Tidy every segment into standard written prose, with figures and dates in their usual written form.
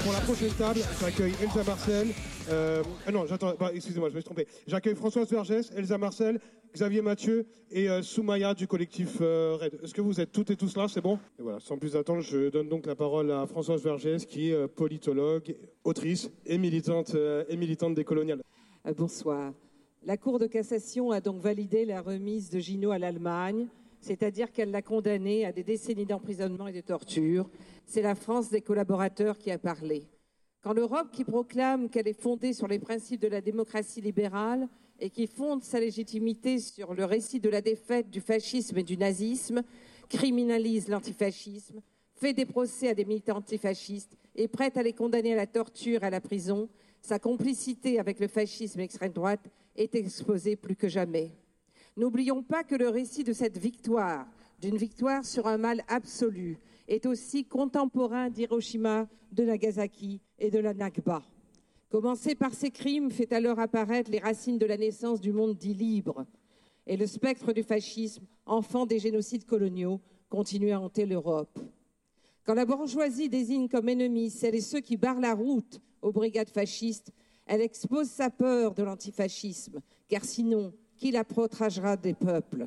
Pour la prochaine table, j'accueille Elsa Marcel. Non, j'attends. Excusez-moi, je me suis trompé. J'accueille Françoise Vergès, Elsa Marcel, Xavier Mathieu et Soumaya du collectif RAID. Est-ce que vous êtes toutes et tous là? C'est bon? Et voilà, sans plus attendre, je donne donc la parole à Françoise Vergès, qui est politologue, autrice et militante décoloniale. Bonsoir. La Cour de cassation a donc validé la remise de Gino à l'Allemagne, c'est-à-dire qu'elle l'a condamné à des décennies d'emprisonnement et de torture. C'est la France des collaborateurs qui a parlé. Quand l'Europe, qui proclame qu'elle est fondée sur les principes de la démocratie libérale et qui fonde sa légitimité sur le récit de la défaite du fascisme et du nazisme, criminalise l'antifascisme, fait des procès à des militants antifascistes et prête à les condamner à la torture et à la prison, sa complicité avec le fascisme et l'extrême droite est exposée plus que jamais. N'oublions pas que le récit de cette victoire, d'une victoire sur un mal absolu, est aussi contemporain d'Hiroshima, de Nagasaki et de la Nakba. Commencer par ces crimes fait alors apparaître les racines de la naissance du monde dit libre. Et le spectre du fascisme, enfant des génocides coloniaux, continue à hanter l'Europe. Quand la bourgeoisie désigne comme ennemis celles et ceux qui barrent la route aux brigades fascistes, elle expose sa peur de l'antifascisme, car sinon, qui la protégera des peuples?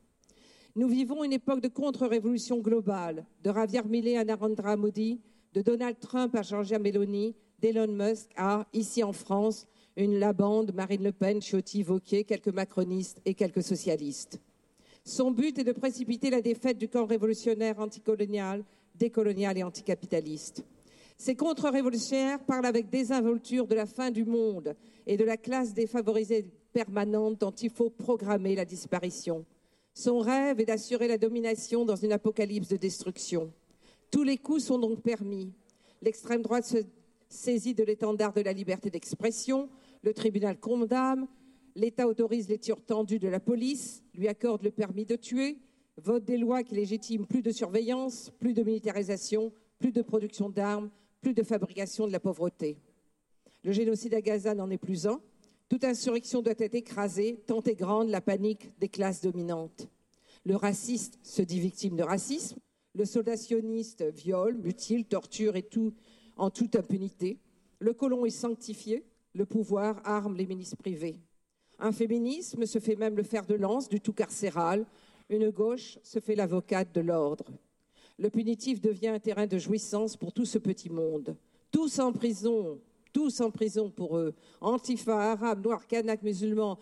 Nous vivons une époque de contre-révolution globale, de Javier Milei à Narendra Modi, de Donald Trump à Giorgia Meloni, d'Elon Musk à, ici en France, la bande Marine Le Pen, Ciotti, Wauquiez, quelques macronistes et quelques socialistes. Son but est de précipiter la défaite du camp révolutionnaire anticolonial, décolonial et anticapitaliste. Ces contre-révolutionnaires parlent avec désinvolture de la fin du monde et de la classe défavorisée permanente dont il faut programmer la disparition. Son rêve est d'assurer la domination dans une apocalypse de destruction. Tous les coups sont donc permis. L'extrême droite se saisit de l'étendard de la liberté d'expression, le tribunal condamne, l'État autorise les tirs tendus de la police, lui accorde le permis de tuer, vote des lois qui légitiment plus de surveillance, plus de militarisation, plus de production d'armes, plus de fabrication de la pauvreté. Le génocide à Gaza n'en est plus un. Toute insurrection doit être écrasée, tant est grande la panique des classes dominantes. Le raciste se dit victime de racisme, le soldat-sioniste viole, mutile, torture et tout en toute impunité. Le colon est sanctifié, le pouvoir arme les milices privées. Un féminisme se fait même le fer de lance du tout carcéral, une gauche se fait l'avocate de l'ordre. Le punitif devient un terrain de jouissance pour tout ce petit monde. Tous en prison pour eux. Antifa, arabes, noirs, kanaks, musulmans,